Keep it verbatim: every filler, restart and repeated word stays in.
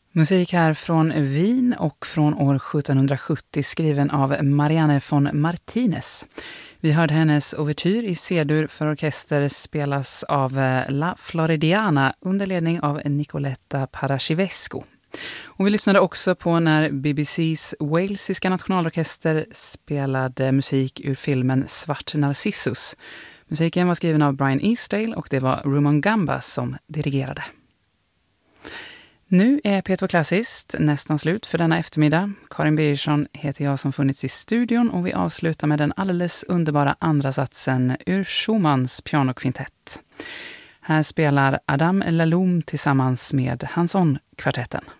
Musik här från Wien och från år sjuttonhundrasjuttio skriven av Marianne von Martinez. Vi hörde hennes ouvertyr i C-dur för orkester spelas av La Floridiana under ledning av Nicoletta Parashivescu. Och vi lyssnade också på när B B C:s walesiska nationalorkester spelade musik ur filmen Svart Narcissus. Musiken var skriven av Brian Eastdale och det var Rumon Gamba som dirigerade. Nu är P två Klassiskt nästan slut för denna eftermiddag. Karin Birgersson heter jag som funnits i studion och vi avslutar med den alldeles underbara andra satsen ur Schumanns pianokvintett. Här spelar Adam Laloum tillsammans med Hanson-kvartetten.